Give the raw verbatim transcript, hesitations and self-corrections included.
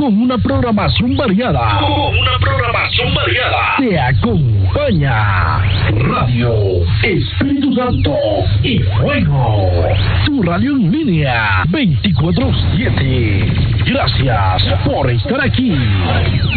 con una programación variada. Con una programación variada. Te acompaña Radio Espíritu Santo y Fuego. Tu radio en línea veinticuatro siete. Gracias por estar aquí.